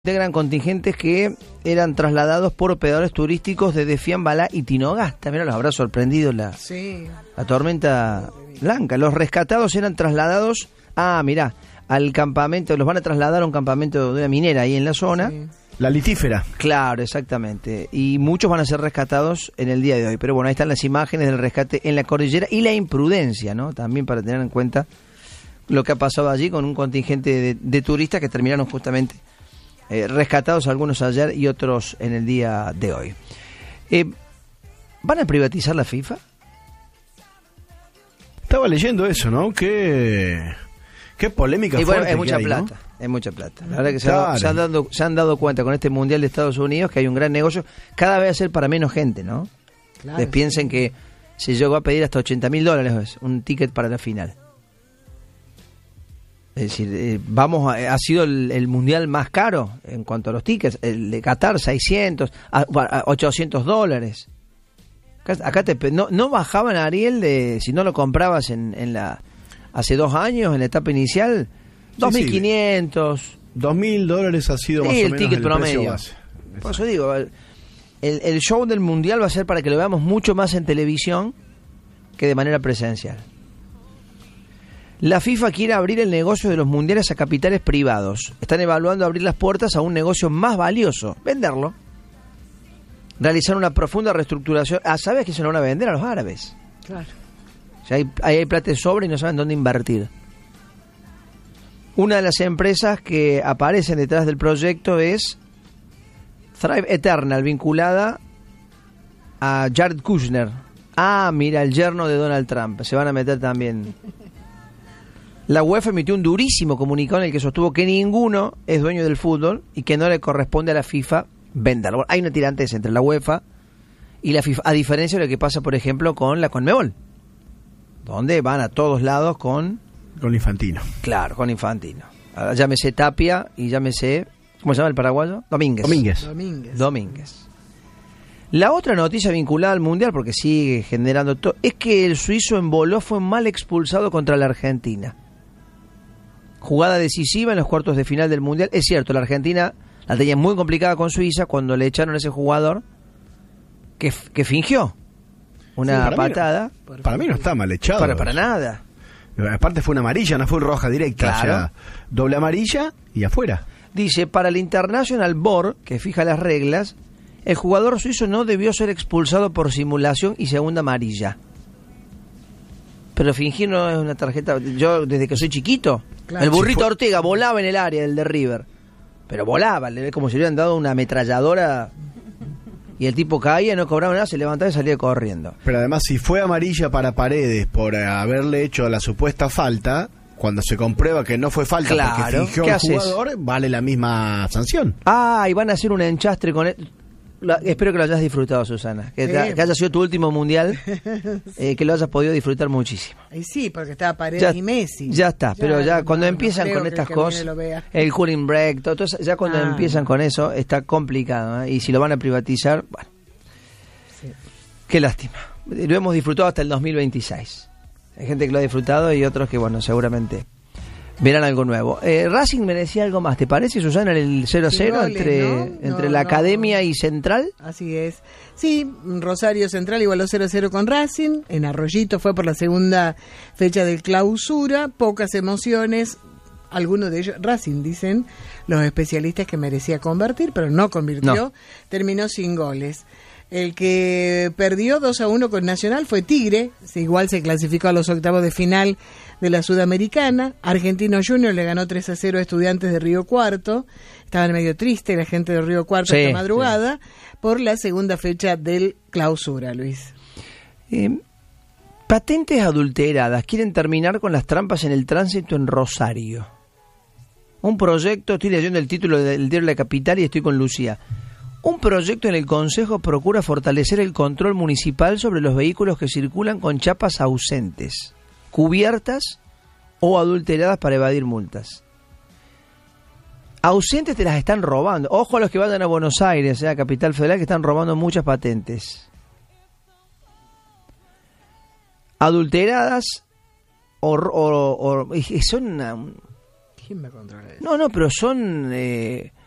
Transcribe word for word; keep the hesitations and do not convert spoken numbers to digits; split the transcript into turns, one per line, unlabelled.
Integran contingentes que eran trasladados por operadores turísticos desde Fiambalá y Tinogasta. Mira, los habrá sorprendido la,
sí.
la tormenta blanca. Los rescatados eran trasladados, ah, mirá, al campamento, los van a trasladar a un campamento de una minera ahí en la zona.
Sí.
La litífera.
Claro, exactamente. Y muchos van a ser rescatados en el día de hoy. Pero bueno, ahí están las imágenes del rescate en la cordillera y la imprudencia, ¿no? También para tener en cuenta lo que ha pasado allí con un contingente de, de turistas que terminaron justamente Eh, rescatados, algunos ayer y otros en el día de hoy. Eh, ¿Van a privatizar la FIFA?
Estaba leyendo eso, ¿no? Qué, qué polémica
y bueno,
fuerte
es mucha
que hay,
plata,
¿no?
es mucha plata. La verdad que se,
Claro.
ha, se, han dado, se han dado cuenta con este Mundial de Estados Unidos que hay un gran negocio, cada vez va a ser para menos gente, ¿no?
Claro,
Les piensen
sí.
que se llegó a pedir hasta ochenta mil dólares un ticket para la final. Es decir, eh, vamos a, ha sido el, el mundial más caro en cuanto a los tickets. El de Qatar, seiscientos, a, a ochocientos dólares. Acá, acá te, no, no bajaban, Ariel, de si no lo comprabas en, en la hace dos años, en la etapa inicial, dos mil quinientos.
Dos mil dólares ha sido más
Sí,
o
el
menos
ticket
el
promedio.
precio base.
Por eso digo, el, el show del mundial va a ser para que lo veamos mucho más en televisión que de manera presencial. La FIFA quiere abrir el negocio de los mundiales a capitales privados. Están evaluando abrir las puertas a un negocio más valioso, venderlo. Realizar una profunda reestructuración. Ah, ¿sabes que se lo van a vender a los árabes?
Claro.
O sea, hay, hay plata de sobra y no saben dónde invertir. Una de las empresas que aparecen detrás del proyecto es Thrive Eternal, vinculada a Jared Kushner. Ah, mira, el yerno de Donald Trump. Se van a meter también. La UEFA emitió un durísimo comunicado en el que sostuvo que ninguno es dueño del fútbol y que no le corresponde a la FIFA venderlo. Bueno, hay una tirantez entre la UEFA y la FIFA, a diferencia de lo que pasa, por ejemplo, con la Conmebol, donde van a todos lados con...
Con Infantino.
Claro, con Infantino. Ahora, llámese Tapia y llámese... ¿Cómo se llama el paraguayo? Domínguez.
Domínguez.
Domínguez.
Domínguez. La otra noticia vinculada al Mundial, porque sigue generando todo, es que el suizo Emboló fue mal expulsado contra la Argentina. Jugada decisiva en los cuartos de final del Mundial. Es cierto, la Argentina la tenía muy complicada con Suiza cuando le echaron a ese jugador que, que fingió una
Sí, para
patada.
Mí no, para mí no está mal echado.
Para, para nada.
Aparte fue una amarilla, no fue roja directa.
Claro.
O sea, doble amarilla y afuera.
Dice, para el International Board, que fija las reglas, el jugador suizo no debió ser expulsado por simulación y segunda amarilla. Pero fingir no es una tarjeta. Yo, desde que soy chiquito,
Claro.
el burrito
Si fue...
Ortega volaba en el área del de River. Pero volaba, le ve como si le hubieran dado una ametralladora y el tipo caía, no cobraba nada, se levantaba y salía corriendo.
Pero además, si fue amarilla para Paredes por haberle hecho la supuesta falta, cuando se comprueba que no fue falta
Claro.
porque fingió
¿Qué
el
haces?
jugador, vale la misma sanción.
Ah, y van a hacer un enchastre con él. La, espero que lo hayas disfrutado, Susana. Que,
Sí.
te, que haya sido tu último mundial, eh, que lo hayas podido disfrutar muchísimo.
Y sí, porque estaba Paredes
Ya,
y Messi.
ya está, pero ya
no,
cuando
no
empiezan
creo
con
que
estas
el que viene
cosas,
lo vea.
el cooling break, todo, todo eso, ya cuando
Ah.
empiezan con eso está complicado, ¿eh? Y si lo van a privatizar, bueno,
Sí.
qué lástima. Lo hemos disfrutado hasta el dos mil veintiséis. Hay gente que lo ha disfrutado y otros que, bueno, seguramente verán algo nuevo. Eh, Racing me decía algo más, ¿te parece, Susana, el cero a cero
goles,
entre,
¿no?
entre
No,
la
no.
Academia y Central?
Así es. Sí, Rosario Central igualó cero a cero con Racing. En Arroyito fue por la segunda fecha del clausura. Pocas emociones. Algunos de ellos, Racing, dicen los especialistas que merecía convertir, pero no convirtió.
No.
Terminó sin goles. El que perdió dos a uno con Nacional fue Tigre. Igual se clasificó a los octavos de final de la Sudamericana. Argentino Junior le ganó tres a cero a Estudiantes de Río Cuarto. Estaban medio tristes la gente de Río Cuarto
Sí,
esta madrugada por la segunda fecha del clausura, Luis.
Eh, patentes adulteradas quieren terminar con las trampas en el tránsito en Rosario. Un proyecto, estoy leyendo el título del diario La Capital y estoy con Lucía. Un proyecto en el Consejo procura fortalecer el control municipal sobre los vehículos que circulan con chapas ausentes, cubiertas o adulteradas para evadir multas. Ausentes te las están robando. Ojo a los que vayan a Buenos Aires, a Capital Federal, que están robando muchas patentes. Adulteradas o... o, o y son... Una,
¿Quién me controla eso?
no, no, pero son... Eh,